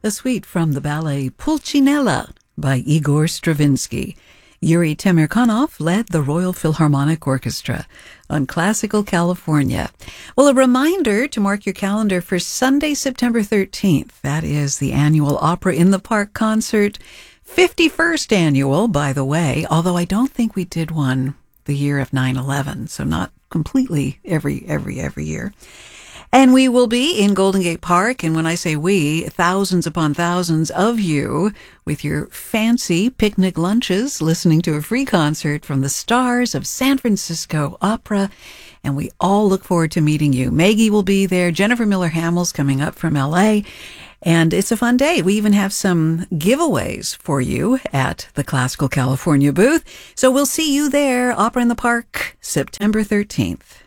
a suite from the ballet Pulcinella by Igor Stravinsky. Yuri Temirkanov led the Royal Philharmonic Orchestra on Classical California. Well, a reminder to mark your calendar for Sunday, September 13th. That is the annual Opera in the Park concert. 51st annual, by the way, although I don't think we did one the year of 9/11, so not completely every year. And we will be in Golden Gate Park, and when I say we, thousands upon thousands of you with your fancy picnic lunches listening to a free concert from the stars of San Francisco Opera, and we all look forward to meeting you. Maggie will be there, Jennifer Miller-Hamill's coming up from LA, and it's a fun day. We even have some giveaways for you at the Classical California booth, so we'll see you there, Opera in the Park, September 13th.